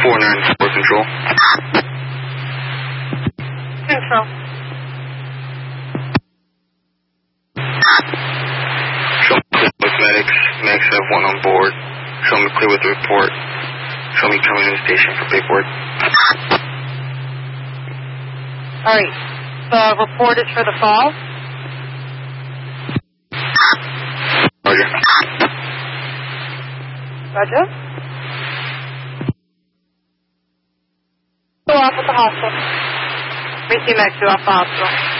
494 control. Control. Show me clear with medics. Medics have one on board. Show me clear with the report. Show me coming to the station for paperwork. Alright. The report is for the fall? Roger. Roger. Go off at the hospital. Receive Max, off the hospital.